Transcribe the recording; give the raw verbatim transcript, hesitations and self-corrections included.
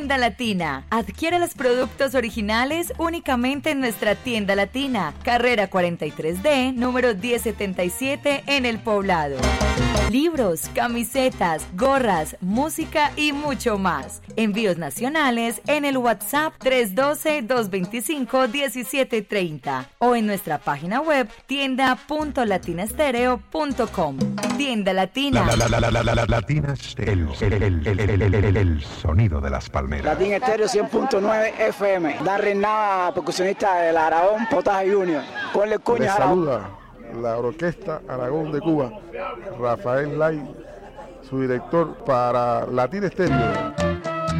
Tienda Latina. Adquiere los productos originales únicamente en nuestra Tienda Latina, carrera cuarenta y tres D, número diez setenta y siete en El Poblado. Libros, camisetas, gorras, música y mucho más. Envíos nacionales en el WhatsApp tres uno dos, dos dos cinco, uno siete tres cero o en nuestra página web tienda punto latina estéreo punto com. Tienda Latina. La, la, la, la, la, la, la, Latina Estéreo. El, el, el, el, el, el, el, el sonido de las palmeras. Latina Estéreo cien punto nueve F M. Darry Nava, percusionista del Aragón, Potaje Junior. Ponle cuña. Les saluda la Orquesta Aragón de Cuba, Rafael Lai, su director para Latina Estéreo.